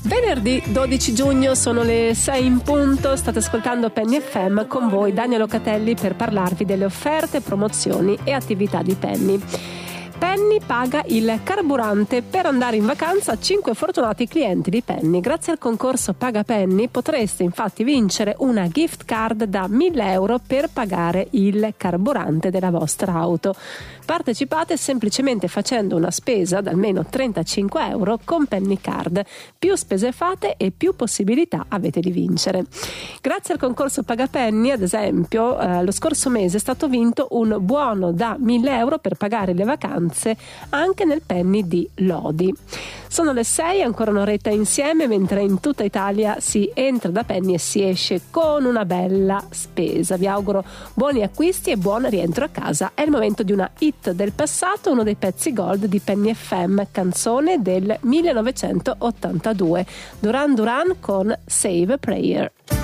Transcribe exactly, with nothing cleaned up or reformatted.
Venerdì dodici giugno, sono le sei in punto, state ascoltando Penny F M, con voi Daniel Locatelli per parlarvi delle offerte, promozioni e attività di Penny. Penny paga il carburante per andare in vacanza a cinque fortunati clienti di Penny. Grazie al concorso Paga Penny potreste infatti vincere una gift card da mille euro per pagare il carburante della vostra auto. Partecipate semplicemente facendo una spesa da almeno trentacinque euro con Penny Card. Più spese fate e più possibilità avete di vincere. Grazie al concorso Paga Penny, ad esempio, eh, lo scorso mese è stato vinto un buono da mille euro per pagare le vacanze anche nel Penny di Lodi. Sono le sei, ancora un'oretta insieme, mentre in tutta Italia si entra da Penny e si esce con una bella spesa. Vi auguro buoni acquisti e buon rientro a casa. È il momento di una hit del passato, uno dei pezzi gold di Penny F M, canzone del millenovecentottantadue, Duran Duran con Save a Prayer.